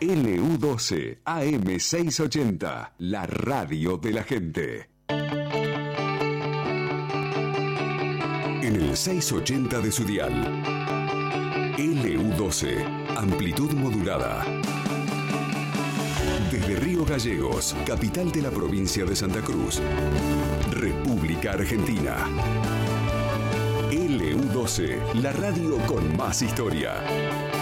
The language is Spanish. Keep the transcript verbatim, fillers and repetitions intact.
L U doce A M seiscientos ochenta, la radio de la gente. En el seiscientos ochenta de su dial. L U doce, amplitud modulada. Desde Río Gallegos, capital de la provincia de Santa Cruz, República Argentina. L U doce, la radio con más historia.